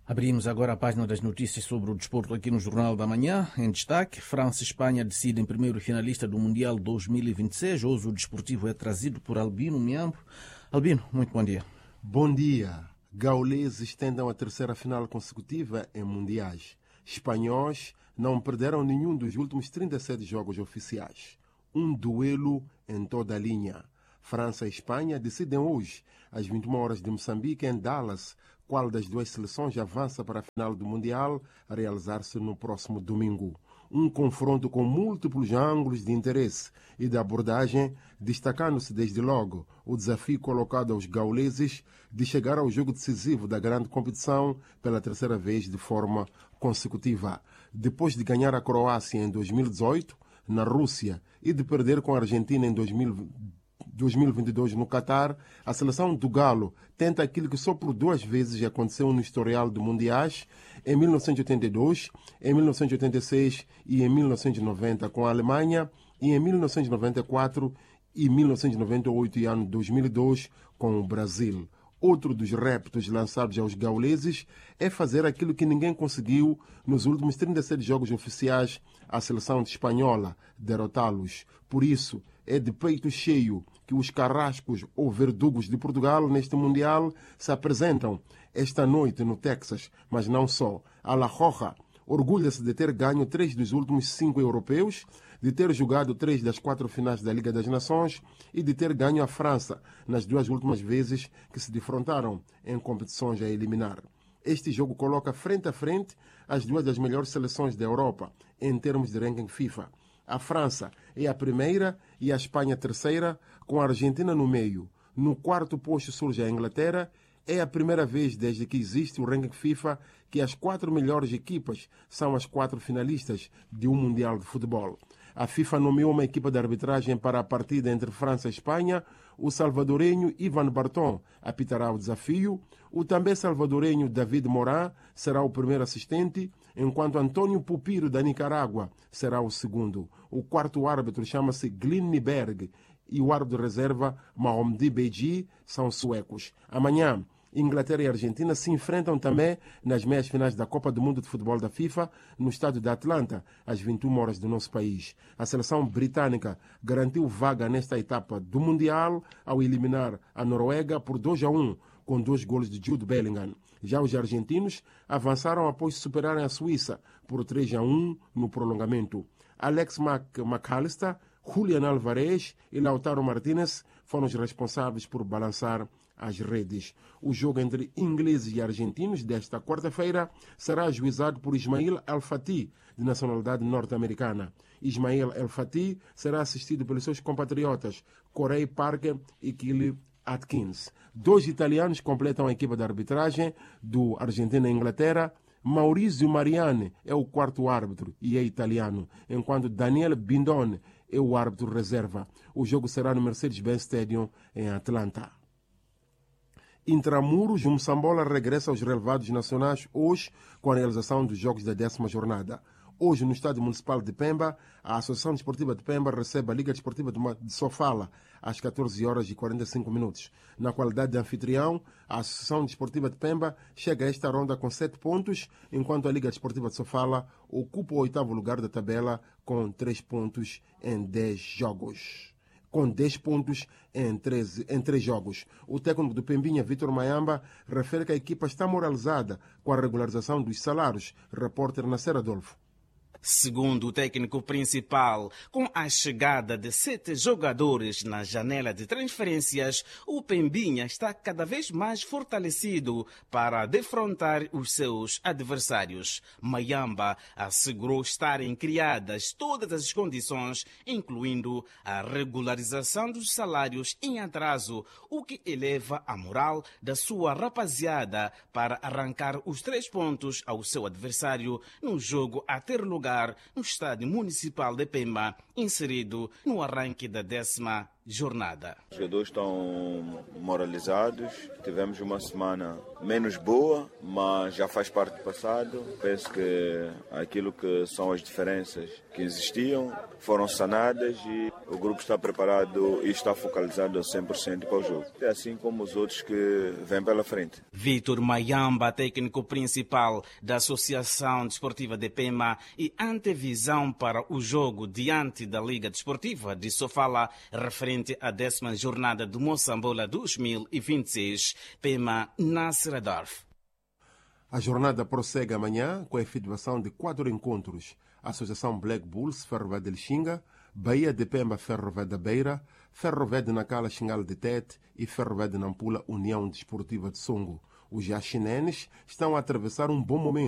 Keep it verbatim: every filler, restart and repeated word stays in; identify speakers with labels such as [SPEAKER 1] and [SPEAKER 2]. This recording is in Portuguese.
[SPEAKER 1] Abrimos agora a página das notícias sobre o desporto aqui no Jornal da Manhã. Em destaque, França e Espanha decidem primeiro finalista do Mundial dois mil e vinte e seis. Hoje o desportivo é trazido por Albino Miambo. Albino, muito bom dia.
[SPEAKER 2] Bom dia. Gauleses tentam a terceira final consecutiva em mundiais. Espanhóis não perderam nenhum dos últimos trinta e sete jogos oficiais. Um duelo em toda a linha. França e Espanha decidem hoje, às vinte e uma horas de Moçambique, em Dallas, qual das duas seleções avança para a final do Mundial, a realizar-se no próximo domingo. Um confronto com múltiplos ângulos de interesse e de abordagem, destacando-se desde logo o desafio colocado aos gauleses de chegar ao jogo decisivo da grande competição pela terceira vez de forma consecutiva. Depois de ganhar a Croácia em dois mil e dezoito, na Rússia, e de perder com a Argentina em dois mil e vinte e dois no Catar, a seleção do Galo tenta aquilo que só por duas vezes aconteceu no historial de mundiais, em mil novecentos e oitenta e dois, em mil novecentos e oitenta e seis e em mil novecentos e noventa com a Alemanha, e em mil novecentos e noventa e quatro e mil novecentos e noventa e oito e ano dois mil e dois com o Brasil. Outro dos reptos lançados aos gauleses é fazer aquilo que ninguém conseguiu nos últimos trinta e sete jogos oficiais à seleção espanhola, derrotá-los. Por isso, é de peito cheio que os carrascos ou verdugos de Portugal neste Mundial se apresentam esta noite no Texas, mas não só. A La Roja orgulha-se de ter ganho três dos últimos cinco europeus, de ter jogado três das quatro finais da Liga das Nações e de ter ganho a França nas duas últimas vezes que se defrontaram em competições a eliminar. Este jogo coloca frente a frente as duas das melhores seleções da Europa em termos de ranking FIFA. A França é a primeira e a Espanha a terceira, com a Argentina no meio. No quarto posto surge a Inglaterra. É a primeira vez desde que existe o ranking FIFA que as quatro melhores equipas são as quatro finalistas de um Mundial de Futebol. A FIFA nomeou uma equipa de arbitragem para a partida entre França e Espanha. O salvadorenho Ivan Barton apitará o desafio. O também salvadorenho David Moran será o primeiro assistente, enquanto Antônio Pupiro, da Nicarágua, será o segundo. O quarto árbitro chama-se Glenn Nyberg e o árbitro de reserva Mahomdi Beji são suecos. Amanhã, Inglaterra e Argentina se enfrentam também nas meias finais da Copa do Mundo de Futebol da FIFA no estádio de Atlanta, às vinte e uma horas do nosso país. A seleção britânica garantiu vaga nesta etapa do Mundial ao eliminar a Noruega por dois a um, com dois golos de Jude Bellingham. Já os argentinos avançaram após superarem a Suíça por três a um no prolongamento. Alex McAllister, Julian Alvarez e Lautaro Martínez foram os responsáveis por balançar as redes. O jogo entre ingleses e argentinos desta quarta-feira será ajuizado por Ismail El-Fati, de nacionalidade norte-americana. Ismail El-Fati será assistido pelos seus compatriotas Corey Parker e Kelly Atkins. Dois italianos completam a equipa de arbitragem do Argentina e Inglaterra. Maurizio Mariani é o quarto árbitro e é italiano, enquanto Daniel Bindone é o árbitro reserva. O jogo será no Mercedes-Benz Stadium, em Atlanta. Intramuros, o Moçambola regressa aos relevados nacionais hoje com a realização dos jogos da décima jornada. Hoje, no Estádio Municipal de Pemba, a Associação Desportiva de Pemba recebe a Liga Desportiva de Sofala às catorze horas e quarenta e cinco minutos. Na qualidade de anfitrião, a Associação Desportiva de Pemba chega a esta ronda com sete pontos, enquanto a Liga Desportiva de Sofala ocupa o oitavo lugar da tabela com três pontos em dez jogos. Com dez pontos em, treze, em três jogos. O técnico do Pembinha, Vitor Mayamba, refere que a equipa está moralizada com a regularização dos salários. Repórter Nasser Adolfo.
[SPEAKER 3] Segundo o técnico principal, com a chegada de sete jogadores na janela de transferências, o Pembinha está cada vez mais fortalecido para defrontar os seus adversários. Mayamba assegurou estarem criadas todas as condições, incluindo a regularização dos salários em atraso, o que eleva a moral da sua rapaziada para arrancar os três pontos ao seu adversário no jogo a ter lugar no Estádio Municipal de Pemba, inserido no arranque da décima jornada.
[SPEAKER 4] Os jogadores estão moralizados. Tivemos uma semana menos boa, mas já faz parte do passado. Penso que aquilo que são as diferenças que existiam foram sanadas e O grupo está preparado e está focalizado a cem por cento para o jogo. É assim como os outros que vêm pela frente.
[SPEAKER 3] Vítor Mayamba, técnico principal da Associação Desportiva de Pema e antevisão para o jogo diante da Liga Desportiva de Sofala, referente à décima jornada do Moçambola dois mil e vinte e seis. Pema, Nasser Darf.
[SPEAKER 2] A jornada prossegue amanhã com a efetivação de quatro encontros. A Associação Black Bulls, Ferro de Xinga, Bahia de Pemba, Ferro da Beira, Ferro de Nacala, Xingal de Tete e Ferro de Nampula, União Desportiva de Songo. Os jaxinenes estão a atravessar um bom momento